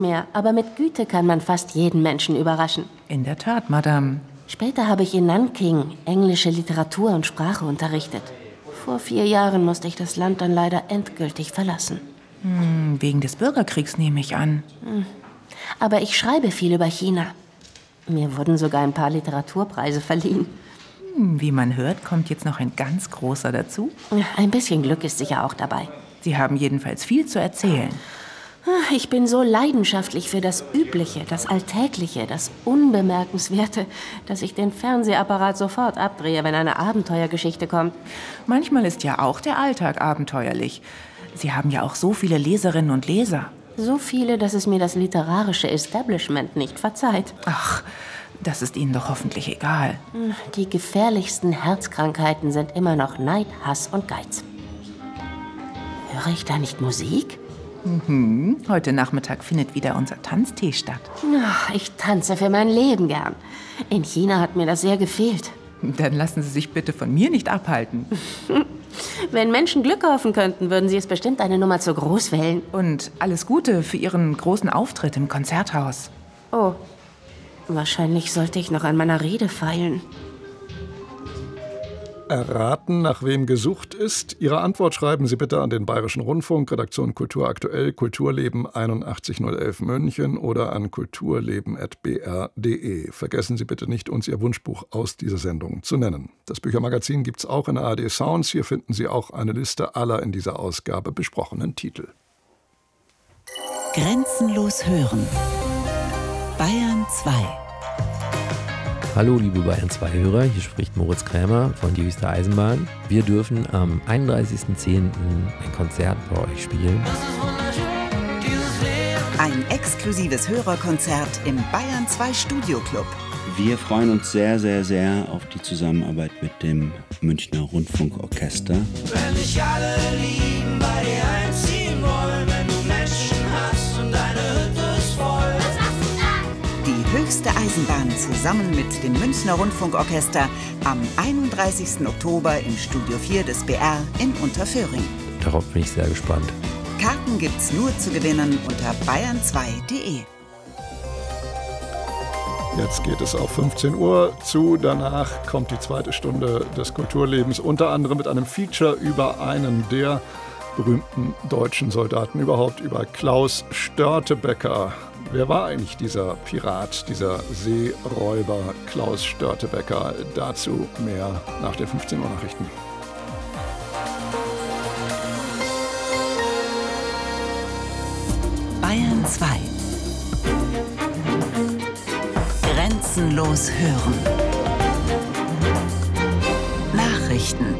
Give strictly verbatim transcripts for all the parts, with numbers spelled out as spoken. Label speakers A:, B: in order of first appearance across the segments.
A: mehr, aber mit Güte kann man fast jeden Menschen überraschen.
B: In der Tat, Madame.
A: Später habe ich in Nanking englische Literatur und Sprache unterrichtet. Vor vier Jahren musste ich das Land dann leider endgültig verlassen.
B: Hm, wegen des Bürgerkriegs nehme ich an.
A: Hm. Aber ich schreibe viel über China. Mir wurden sogar ein paar Literaturpreise verliehen.
B: Hm, wie man hört, kommt jetzt noch ein ganz großer dazu.
A: Ein bisschen Glück ist sicher auch dabei.
B: Sie haben jedenfalls viel zu erzählen.
A: Ich bin so leidenschaftlich für das Übliche, das Alltägliche, das Unbemerkenswerte, dass ich den Fernsehapparat sofort abdrehe, wenn eine Abenteuergeschichte kommt.
B: Manchmal ist ja auch der Alltag abenteuerlich. Sie haben ja auch so viele Leserinnen und Leser.
A: So viele, dass es mir das literarische Establishment nicht verzeiht.
B: Ach, das ist Ihnen doch hoffentlich egal.
A: Die gefährlichsten Herzkrankheiten sind immer noch Neid, Hass und Geiz. Höre ich da nicht Musik?
B: Mhm. Heute Nachmittag findet wieder unser Tanztee statt.
A: Ach, ich tanze für mein Leben gern. In China hat mir das sehr gefehlt.
B: Dann lassen Sie sich bitte von mir nicht abhalten.
A: Wenn Menschen Glück kaufen könnten, würden sie es bestimmt eine Nummer zu groß wählen.
B: Und alles Gute für Ihren großen Auftritt im Konzerthaus.
A: Oh, wahrscheinlich sollte ich noch an meiner Rede feilen.
C: Erraten, nach wem gesucht ist? Ihre Antwort schreiben Sie bitte an den Bayerischen Rundfunk, Redaktion Kultur aktuell, Kulturleben einundachtzig null elf München oder an kulturleben at b r punkt d e. Vergessen Sie bitte nicht, uns Ihr Wunschbuch aus dieser Sendung zu nennen. Das Büchermagazin gibt es auch in A R D Sounds. Hier finden Sie auch eine Liste aller in dieser Ausgabe besprochenen Titel.
D: Grenzenlos hören. Bayern zwei.
E: Hallo liebe Bayern zwei Hörer, hier spricht Moritz Krämer von Die höchste Eisenbahn. Wir dürfen am einunddreißigsten zehnten ein Konzert bei euch spielen.
D: Ein exklusives Hörerkonzert im Bayern zwei Studio Club.
F: Wir freuen uns sehr, sehr, sehr auf die Zusammenarbeit mit dem Münchner Rundfunkorchester.
G: Wenn dich alle lieben, bei dir einziehen wollen, wenn du Menschen hast und deine Hütte ist voll.
D: Die höchste Eisenbahn zusammen mit dem Münchner Rundfunkorchester am einunddreißigsten Oktober im Studio vier des B R in Unterföhring.
E: Darauf bin ich sehr gespannt.
D: Karten gibt's nur zu gewinnen unter bayern zwei punkt d e.
C: Jetzt geht es auf fünfzehn Uhr zu. Danach kommt die zweite Stunde des Kulturlebens, unter anderem mit einem Feature über einen der berühmten deutschen Soldaten überhaupt, über Klaus Störtebeker. Wer war eigentlich dieser Pirat, dieser Seeräuber Klaus Störtebeker? Dazu mehr nach den fünfzehn Uhr Nachrichten.
D: Bayern zwei. Grenzenlos hören. Nachrichten.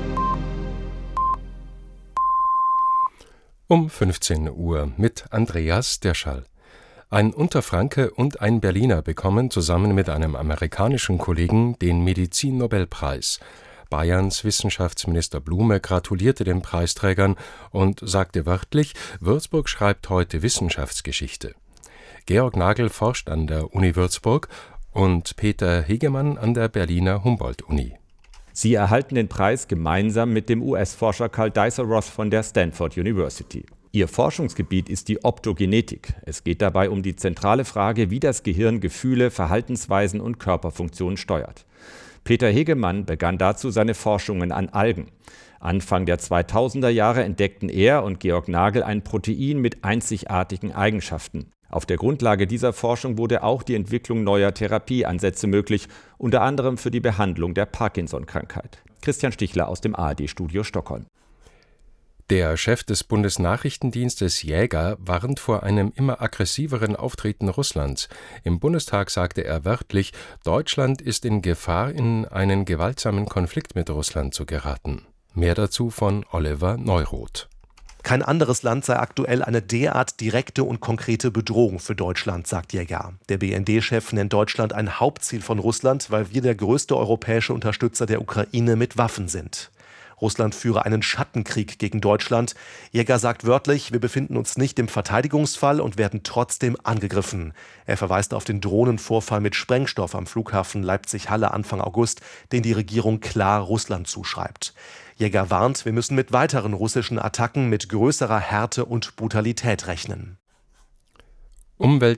H: Um fünfzehn Uhr mit Andreas Derschall. Ein Unterfranke und ein Berliner bekommen zusammen mit einem amerikanischen Kollegen den Medizin-Nobelpreis. Bayerns Wissenschaftsminister Blume gratulierte den Preisträgern und sagte wörtlich, Würzburg schreibt heute Wissenschaftsgeschichte. Georg Nagel forscht an der Uni Würzburg und Peter Hegemann an der Berliner Humboldt-Uni.
I: Sie erhalten den Preis gemeinsam mit dem U S-Forscher Karl Deisseroth von der Stanford University. Ihr Forschungsgebiet ist die Optogenetik. Es geht dabei um die zentrale Frage, wie das Gehirn Gefühle, Verhaltensweisen und Körperfunktionen steuert. Peter Hegemann begann dazu seine Forschungen an Algen. Anfang der zweitausender Jahre entdeckten er und Georg Nagel ein Protein mit einzigartigen Eigenschaften. Auf der Grundlage dieser Forschung wurde auch die Entwicklung neuer Therapieansätze möglich, unter anderem für die Behandlung der Parkinson-Krankheit. Christian Stichler aus dem A R D-Studio Stockholm.
H: Der Chef des Bundesnachrichtendienstes Jäger warnt vor einem immer aggressiveren Auftreten Russlands. Im Bundestag sagte er wörtlich, Deutschland ist in Gefahr, in einen gewaltsamen Konflikt mit Russland zu geraten. Mehr dazu von Oliver Neuroth.
J: Kein anderes Land sei aktuell eine derart direkte und konkrete Bedrohung für Deutschland, sagt Jäger. Der B N D-Chef nennt Deutschland ein Hauptziel von Russland, weil wir der größte europäische Unterstützer der Ukraine mit Waffen sind. Russland führe einen Schattenkrieg gegen Deutschland. Jäger sagt wörtlich, wir befinden uns nicht im Verteidigungsfall und werden trotzdem angegriffen. Er verweist auf den Drohnenvorfall mit Sprengstoff am Flughafen Leipzig-Halle Anfang August, den die Regierung klar Russland zuschreibt. Jäger warnt, wir müssen mit weiteren russischen Attacken mit größerer Härte und Brutalität rechnen.
H: Umwelt